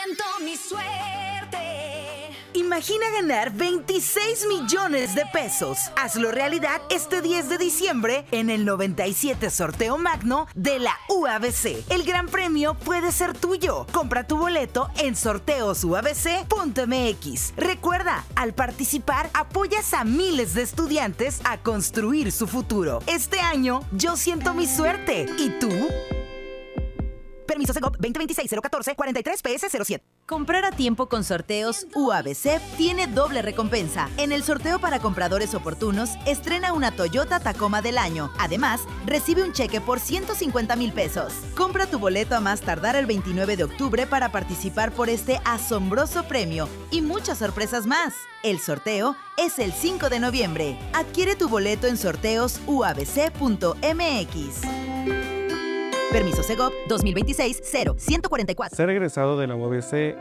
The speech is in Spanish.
siento mi suerte. Imagina ganar 26 millones de pesos. Hazlo realidad este 10 de diciembre en el 97 Sorteo Magno de la UABC. El gran premio puede ser tuyo. Compra tu boleto en sorteosuabc.mx. Recuerda, al participar apoyas a miles de estudiantes a construir su futuro. Este año yo siento mi suerte. ¿Y tú? Permiso Segov 2026-014-43-PS07. Comprar a tiempo con sorteos UABC tiene doble recompensa. En el sorteo para compradores oportunos, estrena una Toyota Tacoma del año. Además, recibe un cheque por 150,000 pesos. Compra tu boleto a más tardar el 29 de octubre para participar por este asombroso premio y muchas sorpresas más. El sorteo es el 5 de noviembre. Adquiere tu boleto en sorteosuabc.mx. Permiso Segov 2026-0144. Ser egresado de la UABC